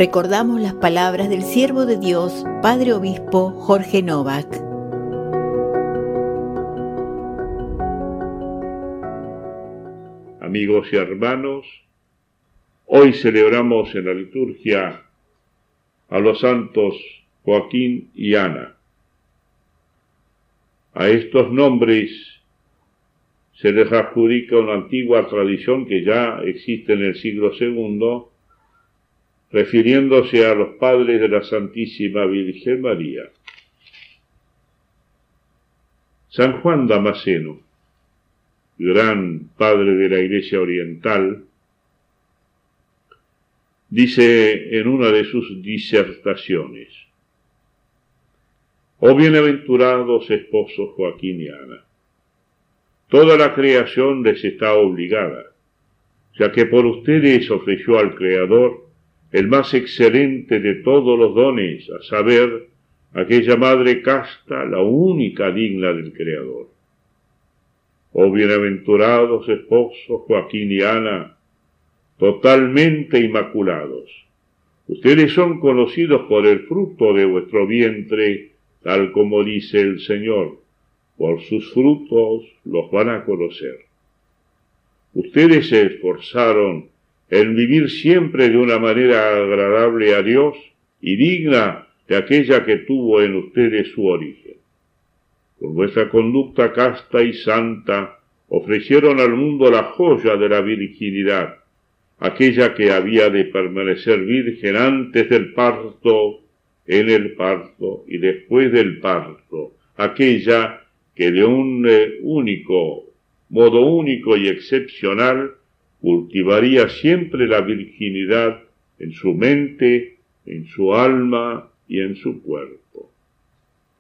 recordamos las palabras del siervo de Dios, Padre Obispo Jorge Novak. Amigos y hermanos, hoy celebramos en la liturgia a los santos Joaquín y Ana. A estos nombres se les adjudica una antigua tradición que ya existe en el siglo II, refiriéndose a los padres de la Santísima Virgen María. San Juan Damasceno, gran padre de la Iglesia Oriental, dice en una de sus disertaciones: «Oh bienaventurados esposos Joaquín y Ana, toda la creación les está obligada, ya que por ustedes ofreció al Creador el más excelente de todos los dones, a saber, aquella madre casta, la única digna del Creador. Oh bienaventurados esposos Joaquín y Ana, totalmente inmaculados, ustedes son conocidos por el fruto de vuestro vientre, tal como dice el Señor, por sus frutos los van a conocer. Ustedes se esforzaron en vivir siempre de una manera agradable a Dios y digna de aquella que tuvo en ustedes su origen. Con vuestra conducta casta y santa, ofrecieron al mundo la joya de la virginidad, aquella que había de permanecer virgen antes del parto, en el parto y después del parto, aquella que de un modo único y excepcional cultivaría siempre la virginidad en su mente, en su alma y en su cuerpo.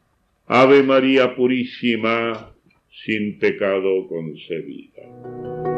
Ave María Purísima, sin pecado concebida».